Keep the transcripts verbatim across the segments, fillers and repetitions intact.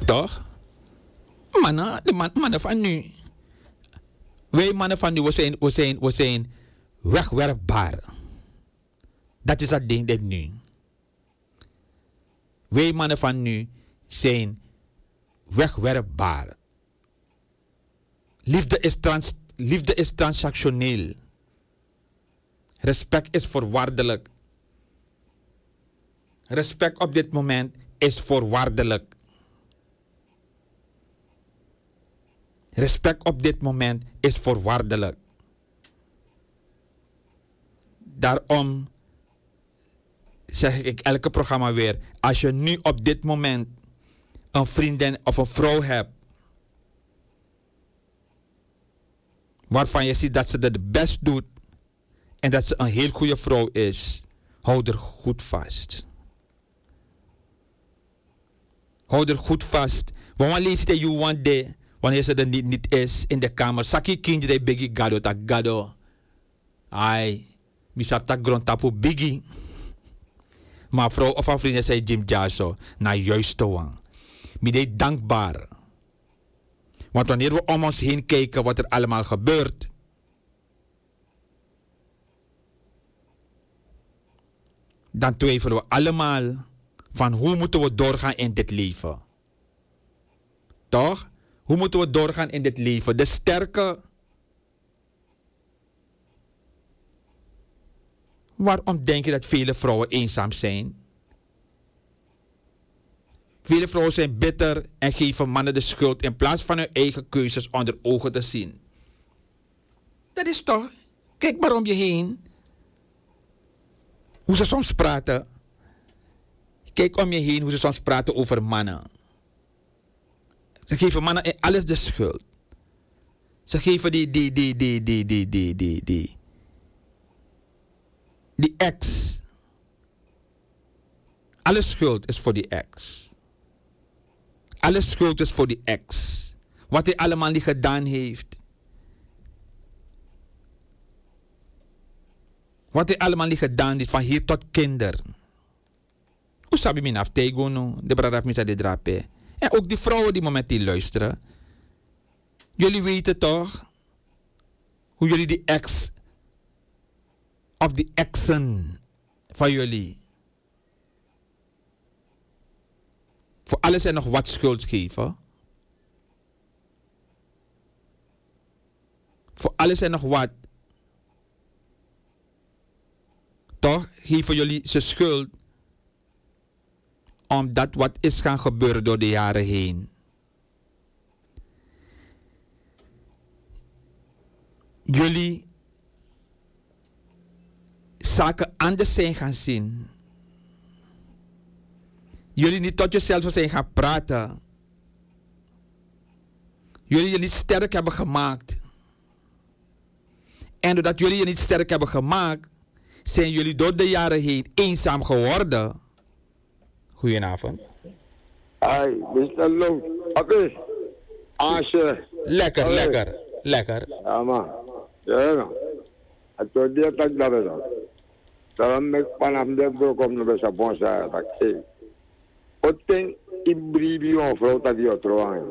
Toch? Mannen, de man, mannen van nu. Wij mannen van nu, we zijn, we zijn, we zijn wegwerpbaar. Dat is het ding dit nu. Wij mannen van nu zijn wegwerpbaar. Liefde is, trans, liefde is transactioneel. Respect is voorwaardelijk. Respect op dit moment is voorwaardelijk. Respect op dit moment is voorwaardelijk. Daarom zeg ik elke programma weer. Als je nu op dit moment een vriendin of een vrouw hebt. Waarvan je ziet dat ze het best doet. En dat ze een heel goede vrouw is. Hou er goed vast. Hou er goed vast. Want wanneer je you one day, wanneer ze er niet, niet is in de kamer. Saki kindje de bigi gado ta gado. Ai. Misata grond tapu bigi. Maar vrouw of een vriendin zei Jim Jaso. Na juiste wang. Midde dankbaar. Want wanneer we om ons heen kijken wat er allemaal gebeurt. Dan twijfelen we allemaal van hoe moeten we doorgaan in dit leven. Toch? Hoe moeten we doorgaan in dit leven? De sterke. Waarom denk je dat vele vrouwen eenzaam zijn? Vele vrouwen zijn bitter en geven mannen de schuld in plaats van hun eigen keuzes onder ogen te zien. Dat is toch? Kijk maar om je heen. Hoe ze soms praten. Kijk om je heen hoe ze soms praten over mannen. Ze geven mannen in alles de schuld. Ze geven die, die, die, die, die, die, die, die, die. Die ex. Alle schuld is voor die ex. Alle schuld is voor die ex. Wat hij allemaal niet gedaan heeft. Wat hij allemaal niet gedaan heeft van hier tot kinder. Hoe sabi min af tego no? De brada misa de drape. En ook die vrouwen die momenteel luisteren. Jullie weten toch hoe jullie die ex of die exen van jullie voor alles en nog wat schuld geven. Voor alles en nog wat. Toch geven jullie ze schuld. Omdat wat is gaan gebeuren door de jaren heen. Jullie zaken anders zijn gaan zien. Jullie niet tot jezelf zijn gaan praten. Jullie je niet sterk hebben gemaakt. En doordat jullie je niet sterk hebben gemaakt, zijn jullie door de jaren heen eenzaam geworden. Goedenavond. Hi, mister Long. Oké. Asje. Lekker, Allee. lekker, lekker. Ja, man. Ja, man. Ik doe dit dat ik dat is. Daarom ben ik vanaf de broek om naar de bonsa. Dat ik Wat denk ik briefje van vrouw dat je trouwen.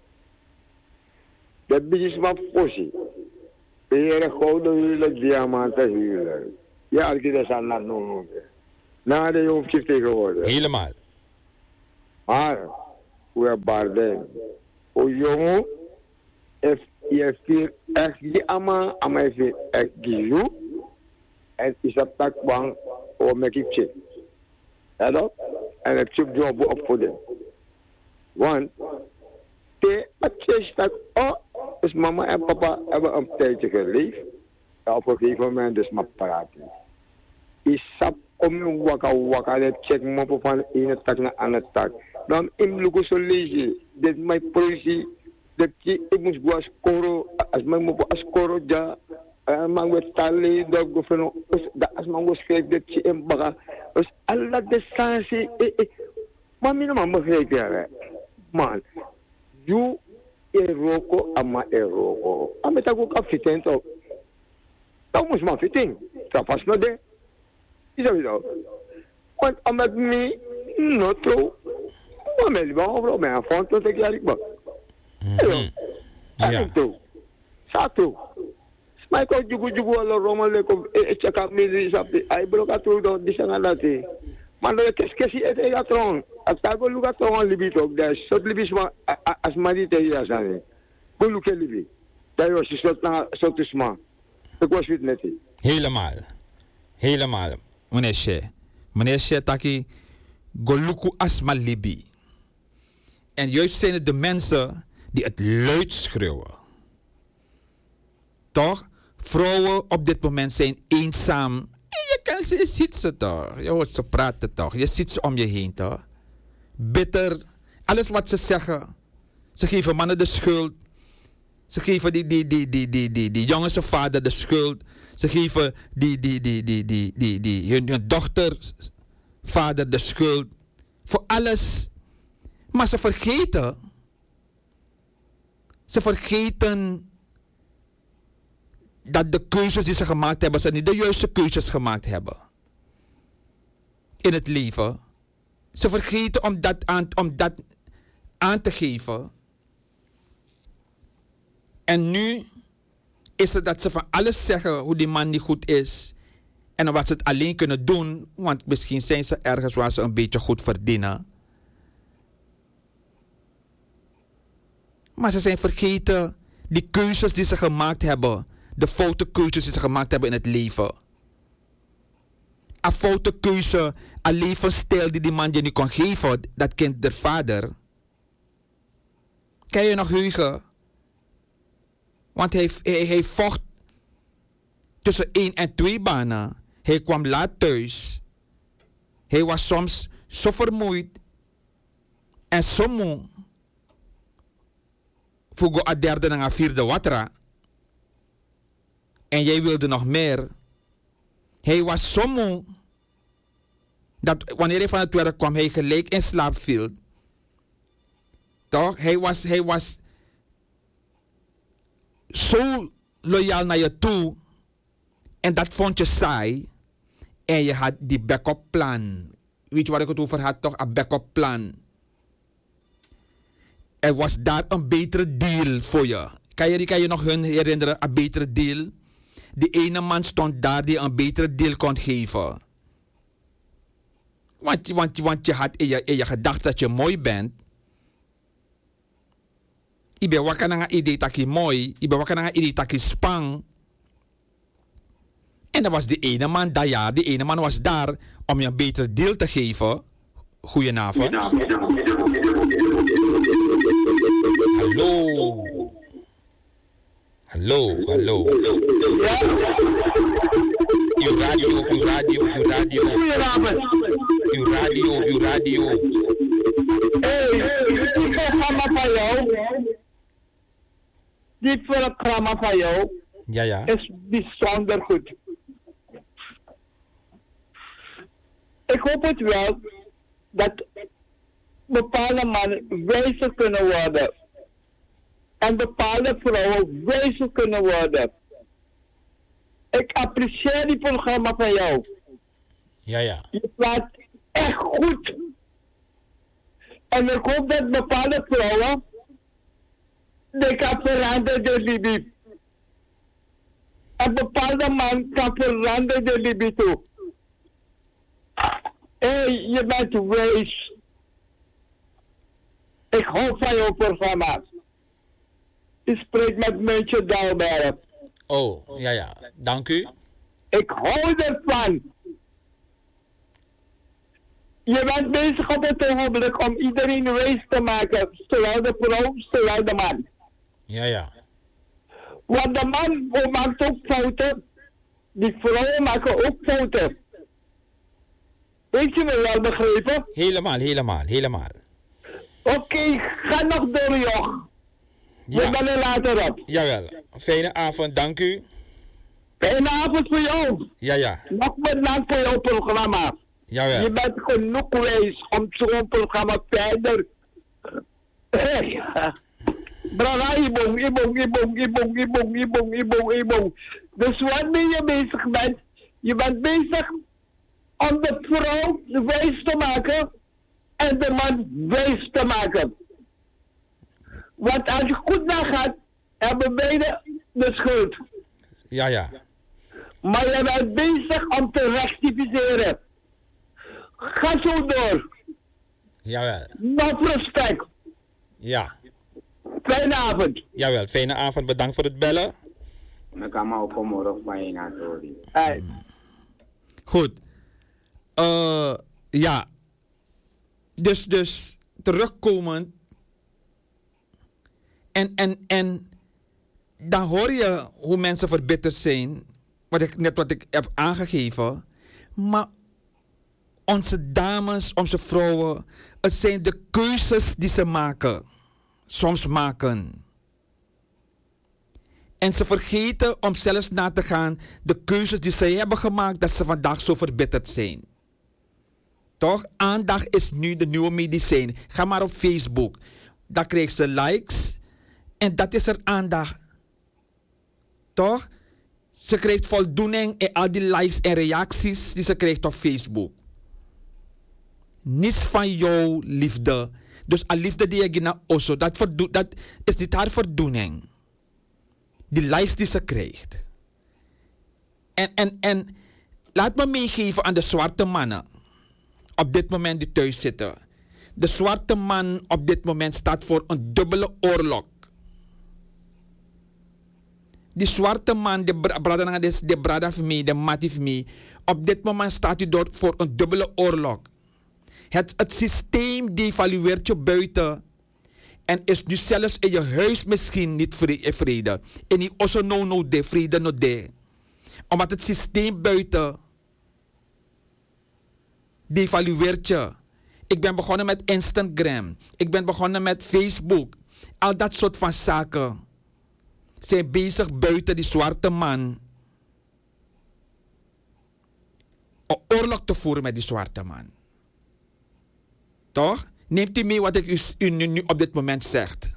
Dat is maar possie. Beheer gouden huwelijk, diamanten huwelijk. Ja, ik dat aan dat noemen. Na de hoofdje tegenwoordig. Helemaal. Maar, hoe er baarden. O jongen, if je vier echt die ama, ama je vier echt gizu. En is dat tak bang, o mek ik chip. Ja dat? En ik chip job opvoeden. Want, te atjes dat, oh, dus mama en papa hebben een tijdje geleefd. Ja, op een gegeven moment is mijn paraat. Is sap om je waka waka, dat check me op van ene tak naar andere tak. Dan in luko zo lezen, dat mijn politie, dat je, ik moest gaan scoren, als mijn moeder scoren, ja, man werd talen, dat gouverneur, als man was schrijft, dat je in baga, dus alle de sansie, maar mijn mama begrijpt ja, man, you eroko ama eroko, ama tak ook afzitten toch, dat moest man fitting, dat was nog de, is dat zo, want omdat me, no trouw. Maar met die bang, mijn vond dat ik jaar ben. Ja. Zo. Sato. Maar ik had jugu jugu alle rommel lekker. Ik check up me die sapte. Hij broek uit door die zijn dat hij. Maar dat is kesi het hij gaat trouwen. Als hij go lukt trouwen libit ook. Dat is soort libit maar als maar die tegen zijn. Go lukt libit. Dat was je soort na soort is maar. Ik was het net. Helemaal. Helemaal. Meneer She. Meneer She taki go luku asma libi. En juist zijn het de mensen die het luid schreeuwen. Toch? Vrouwen op dit moment zijn eenzaam. En je, kan ze, je ziet ze toch. Je hoort ze praten toch. Je ziet ze om je heen toch. Bitter. Alles wat ze zeggen. Ze geven mannen de schuld. Ze geven die, die, die, die, die, die, die jongens vader de schuld. Ze geven die, die, die, die, die, die, die, hun, hun dochter vader de schuld. Voor alles. Maar ze vergeten. Ze vergeten dat de keuzes die ze gemaakt hebben, ze niet de juiste keuzes gemaakt hebben. In het leven. Ze vergeten om dat aan, om dat aan te geven. En nu is het dat ze van alles zeggen hoe die man niet goed is. En wat ze het alleen kunnen doen, want misschien zijn ze ergens waar ze een beetje goed verdienen. Maar ze zijn vergeten die keuzes die ze gemaakt hebben. De foute keuzes die ze gemaakt hebben in het leven. Een foute keuze, een levensstijl die die man je niet kon geven, dat kind der vader. Kan je nog heugen? Want hij, hij, hij vocht tussen één en twee banen. Hij kwam laat thuis. Hij was soms zo vermoeid en zo moe. Voor een derde en een vierde watra. En jij wilde nog meer. Hij was zo moe. Dat wanneer hij van het werk kwam, hij gelijk in slaap viel. Toch? Hij was, hij was zo loyaal naar je toe. En dat vond je saai. En je had die backup plan. Weet je waar ik het over had? Toch? Een backup plan. Er was daar een betere deal voor je. Kan je, kan je nog hun herinneren? Een betere deal? Die ene man stond daar die een betere deal kon geven. Want, want, want je had in je, in je gedacht dat je mooi bent. Ik ben wakker naar een idee dat je mooi. Ik ben wakker naar een idee dat je spang. En dat was die ene man dat jaar. Die ene man was daar om je een betere deal te geven. Goedenavond. Hallo. Hallo, hallo. Uw radio, uw radio, uw radio. Goedenavond. Uw radio, uw radio. Hé, dit programma van jou. Dit programma van jou. Ja, ja. Is bijzonder goed. Ik hoop het wel dat bepaalde mannen wijzer kunnen worden. En bepaalde vrouwen wijzer kunnen worden. Ik apprecieer die programma van jou. Ja, ja. Je praat echt goed. En ik hoop dat bepaalde vrouwen die kan veranderen de Libië. Een bepaalde man kan veranderen de Libië toe. Hé, hey, je bent wijs. Ik hou van jouw programma. Ik spreek met Muntje Dalberg. Oh, ja, ja. Dank u. Ik hou ervan. Je bent bezig op het ogenblik om iedereen wijs te maken. Zowel de vrouw, zowel de man. Ja, ja. Want de man maakt ook fouten. Die vrouwen maken ook fouten. Weet je me wel begrepen? Helemaal, helemaal, helemaal. Oké, okay, ga nog door, joh. Ja. We bellen later op. Jawel. Fijne avond, dank u. Fijne avond voor jou. Ja, ja. Nog bedankt voor jouw programma. Jawel. Je bent genoeg wijs om zo'n programma verder. Hey. Braga, ibong, ibong, ibong, ibong, ibong, ibong, ibong, ibong. Dus wanneer je bezig bent, je bent bezig om de vrouw wijs te maken en de man wijs te maken. Want als je goed nagaat, hebben beide de schuld. Ja, ja. Maar je bent bezig om te rectificeren. Ga zo door. Jawel. Nog respect. Ja. Fijne avond. Jawel, fijne avond. Bedankt voor het bellen. Dan kan maar ook morgen van je naar sorry. Hey. Goed. Uh, ja. Dus, dus terugkomend. En, en, en dan hoor je hoe mensen verbitterd zijn. Wat ik, net wat ik heb aangegeven. Maar onze dames, onze vrouwen. Het zijn de keuzes die ze maken. Soms maken. En ze vergeten om zelfs na te gaan de keuzes die ze hebben gemaakt, dat ze vandaag zo verbitterd zijn. Toch? Aandacht is nu de nieuwe medicijn. Ga maar op Facebook. Dan krijg ze likes. En dat is er aandacht. Toch? Ze krijgt voldoening in al die likes en reacties die ze krijgt op Facebook. Niets van jouw liefde. Dus al liefde die je naar Osso, dat, verdo- dat is niet haar voldoening. Die lijst die ze krijgt. En, en, en laat me meegeven aan de zwarte mannen. Op dit moment die thuis zitten. De zwarte man op dit moment staat voor een dubbele oorlog. Die zwarte man, de brada de brada van mij, de mati van mij. Op dit moment staat u door voor een dubbele oorlog. Het, het systeem devalueert je buiten. En is nu zelfs in je huis misschien niet vrede. En die also no no de vrede no de. Omdat het systeem buiten devalueert je. Ik ben begonnen met Instagram. Ik ben begonnen met Facebook. Al dat soort van zaken zijn bezig buiten die zwarte man. Een oorlog te voeren met die zwarte man. Toch? Neemt u mee wat ik u, u nu, nu op dit moment zegt.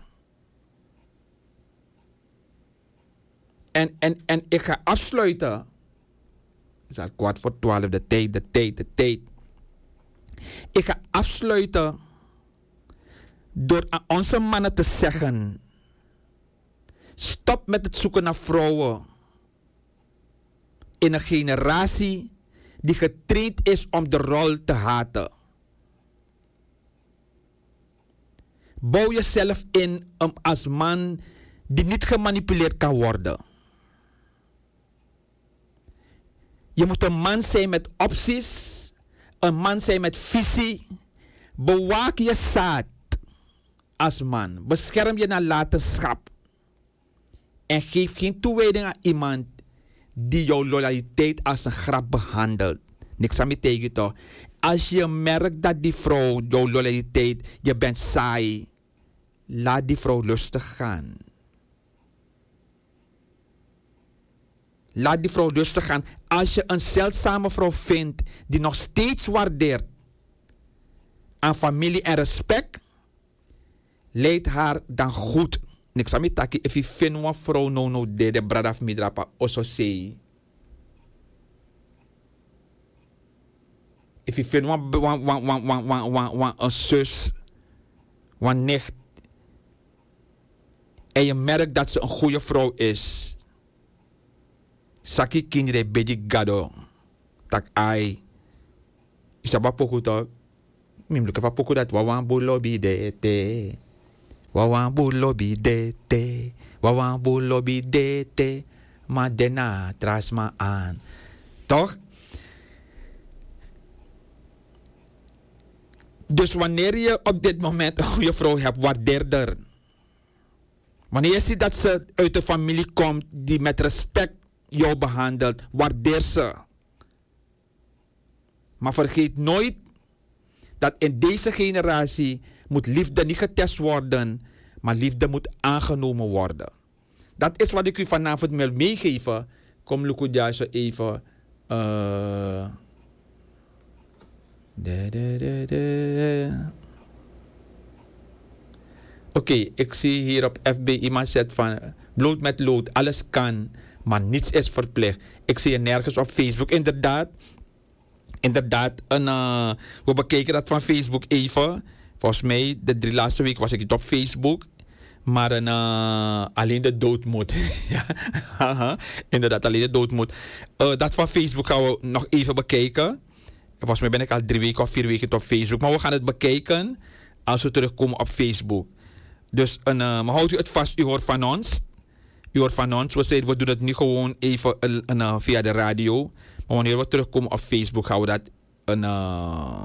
En, en, en ik ga afsluiten. Het is al kwart voor twaalf, de tijd, de tijd, de tijd. Ik ga afsluiten door aan onze mannen te zeggen: stop met het zoeken naar vrouwen in een generatie die getraind is om de rol te haten. Bouw jezelf in um, als man die niet gemanipuleerd kan worden. Je moet een man zijn met opties. Een man zijn met visie. Bewaak je zaad als man. Bescherm je nalatenschap. En geef geen toewijding aan iemand die jouw loyaliteit als een grap behandelt. Niks aan me tegen toch. Als je merkt dat die vrouw jouw loyaliteit, je bent saai, laat die vrouw rustig gaan. Laat die vrouw rustig gaan. Als je een zeldzame vrouw vindt die nog steeds waardeert aan familie en respect, leid haar dan goed. Niks aan me taki. If je vindt een vrouw no no de de brada of midrapa also say. If je vindt een wan wan wan wan wan wan wan een zus, een nicht, en je merkt dat ze een goede vrouw is, saki kinderen beetje gado, tak ai, isaba poku toch? Mim lukken van poku dat wawan bu lobby de te, wawan bu lobby de te, wawan bu lobby de te, maar daarna tras ma aan, toch? Dus wanneer je op dit moment een goede vrouw hebt, waardeer haar. Wanneer je ziet dat ze uit een familie komt die met respect jou behandelt, waardeer ze. Maar vergeet nooit dat in deze generatie moet liefde niet getest worden, maar liefde moet aangenomen worden. Dat is wat ik u vanavond wil meegeven. Kom Lukudia zo even. Uh, Oké, okay, ik zie hier op F B iemand zegt van bloed met lood, alles kan, maar niets is verplicht. Ik zie je nergens op Facebook. Inderdaad, inderdaad, een, uh, we bekeken dat van Facebook even. Volgens mij, de drie laatste weken was ik niet op Facebook. Maar een, uh, alleen de doodmoed. Ja, inderdaad, alleen de doodmoed. Uh, dat van Facebook gaan we nog even bekijken. Volgens mij ben ik al drie weken of vier weken op Facebook. Maar we gaan het bekijken als we terugkomen op Facebook. Dus een, uh, maar houdt u het vast, u hoort van ons. U hoort van ons. We zeiden, we doen het nu gewoon even een, een, uh, via de radio. Maar wanneer we terugkomen op Facebook gaan we dat een, uh,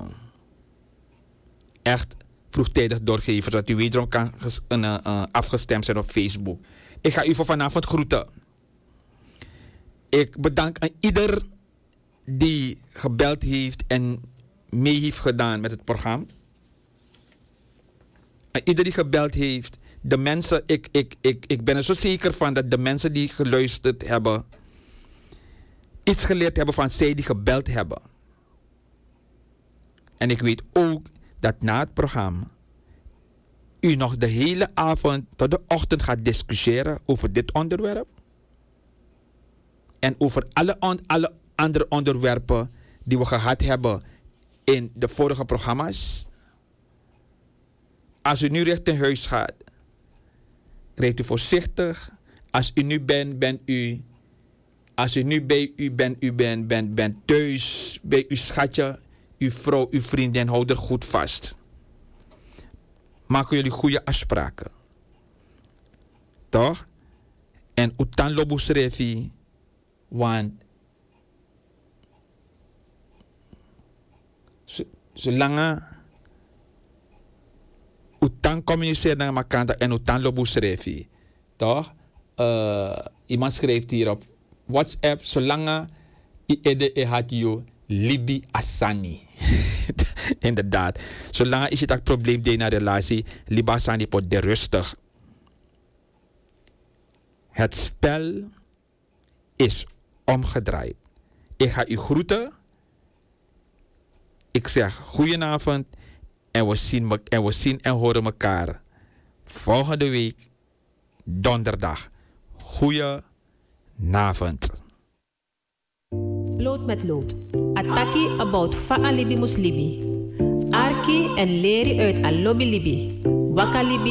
echt vroegtijdig doorgeven. Zodat u wederom kan ges, een, uh, uh, afgestemd zijn op Facebook. Ik ga u voor vanavond groeten. Ik bedank aan ieder die gebeld heeft en mee heeft gedaan met het programma. En ieder die gebeld heeft, de mensen, ik, ik, ik, ik ben er zo zeker van dat de mensen die geluisterd hebben, iets geleerd hebben van zij die gebeld hebben. En ik weet ook dat na het programma u nog de hele avond tot de ochtend gaat discussiëren over dit onderwerp. En over alle, on, alle andere onderwerpen die we gehad hebben in de vorige programma's. Als u nu richting huis gaat, rijdt u voorzichtig. Als u nu bent, bent u. Als u nu bij u bent, u bent, bent, bent thuis bij uw schatje, uw vrouw, uw vriendin, houd er goed vast. Maken jullie goede afspraken. Toch? En utan lobus revi, want zolang utan communiceren naar elkaar en utan lobus revi, toch? Uh, iemand schrijft hier op WhatsApp, zolang i ede e had you libi asani. Inderdaad. Zolang is het dat probleem in een relatie, libi asani pot de rustig. Het spel is omgedraaid. Ik ga u groeten. Ik zeg goedenavond en we zien, en we zien en horen elkaar volgende week donderdag. Goedenavond. Lood met lood. Ataki about fa alibi muslibi. Arki en leri uit alobi libi. Waka libi